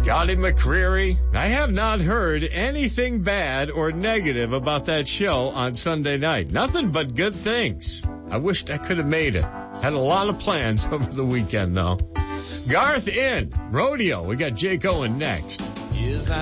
Scotty McCreery. I have not heard anything bad or negative about that show on Sunday night. Nothing but good things. I wished I could have made it. Had a lot of plans over the weekend, though. Garth in Rodeo. We got Jake Owen next.